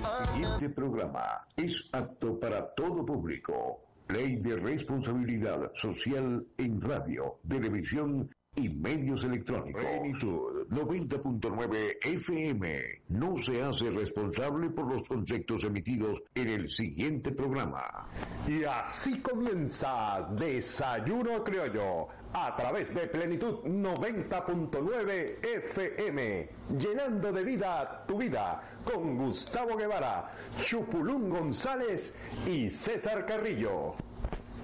Este programa es apto para todo público. Ley de responsabilidad social en radio, televisión y medios electrónicos. Plenitud 90.9 FM no se hace responsable por los conceptos emitidos en el siguiente programa. Y así comienza Desayuno Criollo a través de Plenitud 90.9 FM, llenando de vida tu vida con Gustavo Guevara, Chupulún González y César Carrillo.